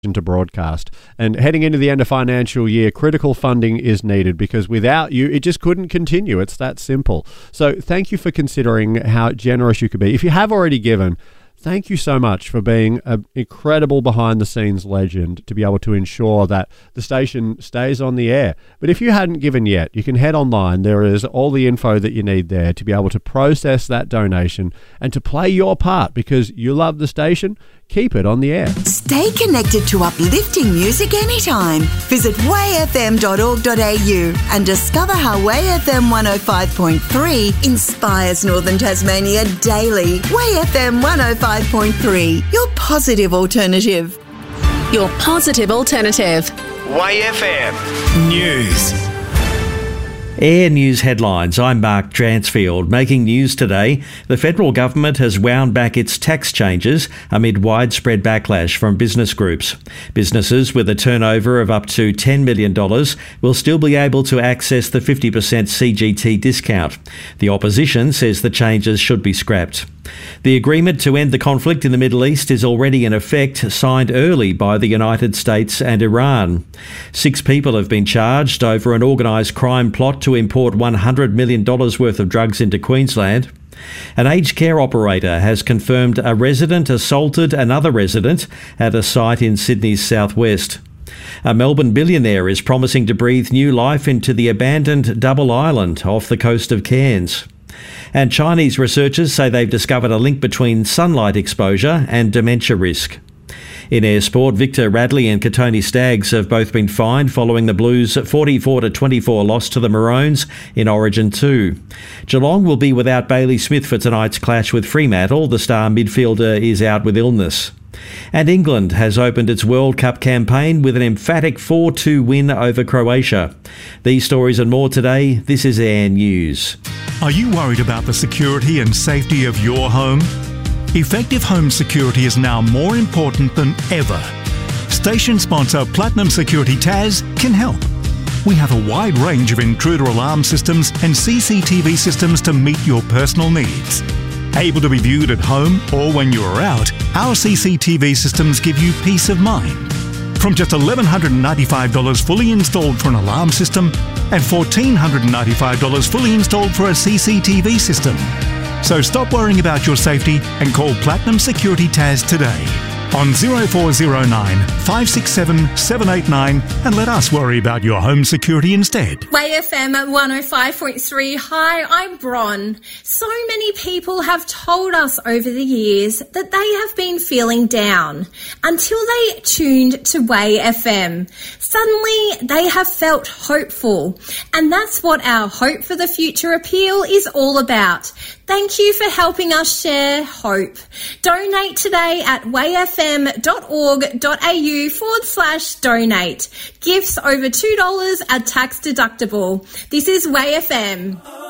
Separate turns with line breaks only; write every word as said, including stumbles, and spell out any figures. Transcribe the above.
to broadcast. And heading into the end of financial year, critical funding is needed because without you, it just couldn't continue. It's that simple. So thank you for considering how generous you could be. If you have already given, thank you so much for being an incredible behind-the-scenes legend to be able to ensure that the station stays on the air. But if you hadn't given yet, you can head online. There is all the info that you need there to be able to process that donation and to play your part because you love the station. Keep it on the air.
Stay connected to uplifting music anytime. Visit way f m dot org dot a u and discover how Way F M one oh five point three inspires Northern Tasmania daily. Way F M one oh five point three, your positive alternative.
Your positive alternative.
Way F M News.
Air News headlines. I'm Mark Dransfield. Making news today, the federal government has wound back its tax changes amid widespread backlash from business groups. Businesses with a turnover of up to ten million dollars will still be able to access the fifty percent C G T discount. The opposition says the changes should be scrapped. The agreement to end the conflict in the Middle East is already in effect, signed early by the United States and Iran. Six people have been charged over an organised crime plot to import one hundred million dollars worth of drugs into Queensland. An aged care operator has confirmed a resident assaulted another resident at a site in Sydney's southwest. A Melbourne billionaire is promising to breathe new life into the abandoned Double Island off the coast of Cairns. And Chinese researchers say they've discovered a link between sunlight exposure and dementia risk. In air sport, Victor Radley and Katoni Staggs have both been fined following the Blues' forty-four to twenty-four loss to the Maroons in Origin two. Geelong will be without Bailey Smith for tonight's clash with Fremantle. The star midfielder is out with illness. And England has opened its World Cup campaign with an emphatic four two win over Croatia. These stories and more today. This is Air News.
Are you worried about the security and safety of your home? Effective home security is now more important than ever. Station sponsor Platinum Security Tas can help. We have a wide range of intruder alarm systems and C C T V systems to meet your personal needs. Able to be viewed at home or when you are out, our C C T V systems give you peace of mind. From just one thousand one hundred ninety-five dollars fully installed for an alarm system and one thousand four hundred ninety-five dollars fully installed for a C C T V system. So stop worrying about your safety and call Platinum Security Tas today on zero four zero nine, five six seven, seven eight nine and let us worry about your home security instead.
Way F M at one oh five point three. Hi, I'm Bron. So many people have told us over the years that they have been feeling down until they tuned to Way F M. Suddenly, they have felt hopeful, and that's what our Hope for the Future appeal is all about. Thank you for helping us share hope. Donate today at wayfm.org.au forward slash donate. Gifts over two dollars are tax deductible. This is Way F M.